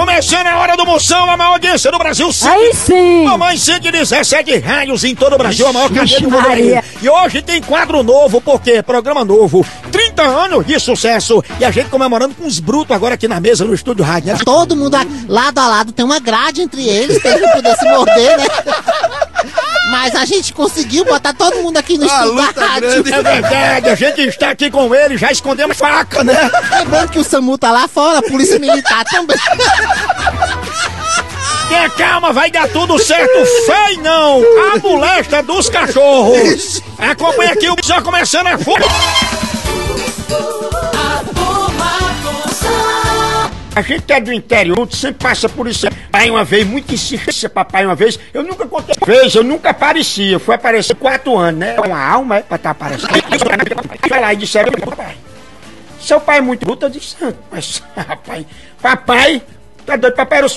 Começando a hora do Moção, a maior audiência do Brasil. Aí sim! Mamãe 117 rádios em todo o Brasil, a maior cadeia do mundo. Maria. E hoje tem quadro novo, porque programa novo, 30 anos de sucesso. E a gente comemorando com os brutos agora aqui na mesa, no estúdio rádio, né? Todo mundo lado a lado, tem uma grade entre eles, pra eles não poderem se morder, né? Mas a gente conseguiu botar todo mundo aqui no estúdio da rádio. É verdade, a gente está aqui com ele, já escondemos faca, né? Lembrando que o SAMU tá lá fora, a polícia militar também. Tenha calma, vai dar tudo certo. Fei não, a molesta dos cachorros. Acompanha aqui o Moção começando a fora. A gente é do interior, sempre passa por isso. Pai uma vez, muito insistência, papai uma vez. Eu nunca contei. Eu nunca aparecia. Fui aparecer 4 anos, né? Uma alma, pra estar aparecendo. Vai lá e disseram, papai, seu pai é muito bruto. Eu disse, mas rapaz, papai, tá doido, papai era o